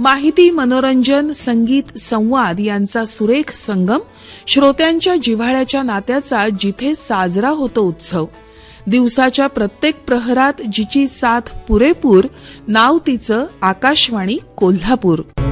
माहिती, मनोरंजन, संगीत, संवाद यांचा सुरेख संगम, श्रोत्यांच्या जिव्हाळ्याच्या नात्याचा जिथे साजरा होतो उत्सव. दिवसाच्या प्रत्येक प्रहरात जिची साथ पुरेपूर, नाव तिचं आकाशवाणी कोल्हापूर.